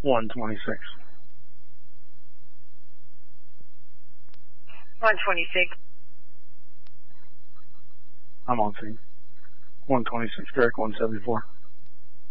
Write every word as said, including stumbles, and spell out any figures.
one twenty-six. one twenty-six. I'm on scene. one twenty-six, Derek one seventy-four.